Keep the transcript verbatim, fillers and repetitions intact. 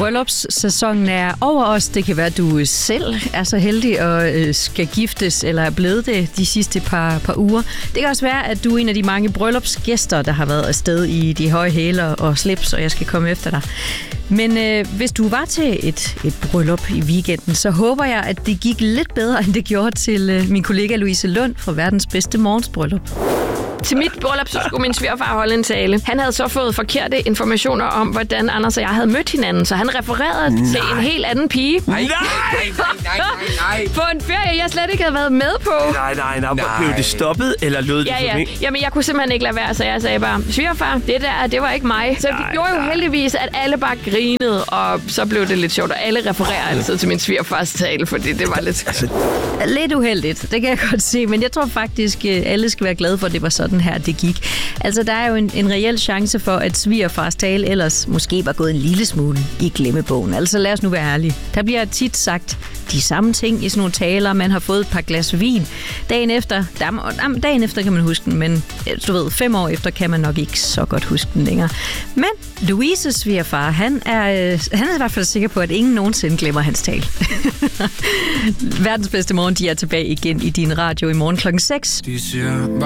Bryllupssæsonen er over os. Det kan være, at du selv er så heldig og øh, skal giftes, eller er blevet det de sidste par, par uger. Det kan også være, at du er en af de mange bryllupsgæster, der har været afsted i de høje hæler og slips, og jeg skal komme efter dig. Men øh, hvis du var til et, et bryllup i weekenden, så håber jeg, at det gik lidt bedre, end det gjorde til øh, min kollega Louise Lund fra Verdens Bedste Morgensbryllup. Til mit bryllup, så skulle min svigerfar holde en tale. Han havde så fået forkerte informationer om, hvordan Anders og jeg havde mødt hinanden, så han refererede nej. til en helt anden pige. Nej, nej, nej, nej, nej. På en ferie, jeg slet ikke havde været med på. Nej, nej, nej. nej. Blev det stoppet, eller lød ja, det ja. for Jamen, jeg kunne simpelthen ikke lade være, så jeg sagde bare, svigerfar, det der, det var ikke mig. Så det nej, gjorde nej. jo heldigvis, at alle bare grinede, og så blev det lidt sjovt, og alle refererer altid til min svigerfars tale, fordi det var lidt... Altså, lidt uheldigt, det kan jeg godt se, men jeg tror faktisk, alle skal være glade for, at det var sådan her, det gik. Altså, der er jo en, en reel chance for, at svigerfars tale ellers måske var gået en lille smule i glemmebogen. Altså, lad os nu være ærlige. Der bliver tit sagt de samme ting i sådan nogle taler. Man har fået et par glas vin. Dagen efter, der, dagen efter kan man huske den, men du ved, fem år efter kan man nok ikke så godt huske den længere. Men Louises svigerfar, han er, han er i hvert fald sikker på, at ingen nogensinde glemmer hans tale. Verdens Bedste Morgen, de er tilbage igen i din radio i morgen klokken seks.